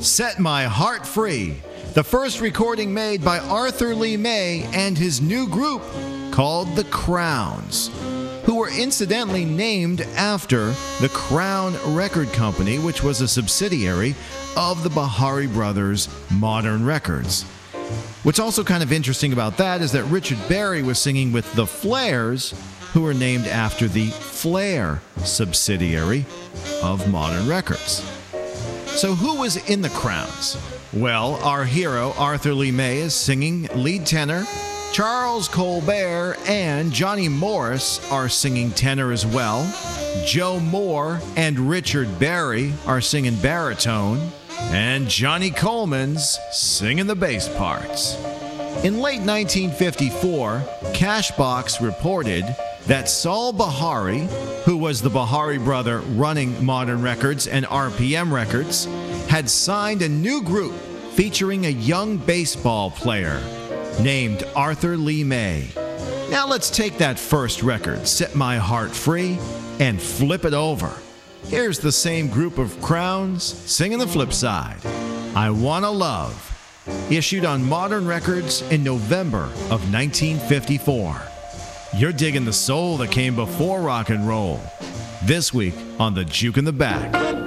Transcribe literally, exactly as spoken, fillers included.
Set My Heart Free, the first recording made by Arthur Lee May and his new group called The Crowns, who were incidentally named after the Crown Record Company, which was a subsidiary of the Bihari Brothers' Modern Records. What's also kind of interesting about that is that Richard Berry was singing with the Flairs, who were named after the Flair subsidiary of Modern Records. So who was in the Crowns? Well, our hero, Arthur Lee May, is singing lead tenor. Charles Colbert and Johnny Morris are singing tenor as well. Joe Moore and Richard Berry are singing baritone. And Johnny Coleman's singing the bass parts. In late nineteen fifty-four, Cashbox reported that Saul Bihari, who was the Bihari brother running Modern Records and R P M Records, had signed a new group featuring a young baseball player named Arthur Lee May. Now let's take that first record, Set My Heart Free, and flip it over. Here's the same group of Crowns singing the flip side, I Wanna Love, issued on Modern Records in November of nineteen fifty-four. You're digging the soul that came before rock and roll. This week on The Juke in the Back.